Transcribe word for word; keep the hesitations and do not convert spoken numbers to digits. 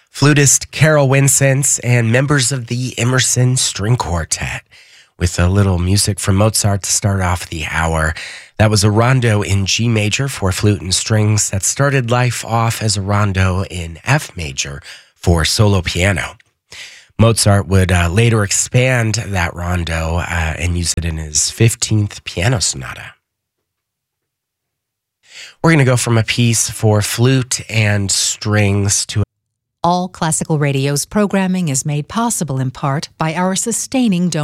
flutist Carol Winsence, and members of the Emerson String Quartet, with a little music from Mozart to start off the hour. That was a rondo in G major for flute and strings that started life off as a rondo in F major for solo piano. Mozart would uh, later expand that rondo uh, and use it in his fifteenth piano sonata. We're going to go from a piece for flute and strings to All Classical Radio's programming is made possible in part by our sustaining donors.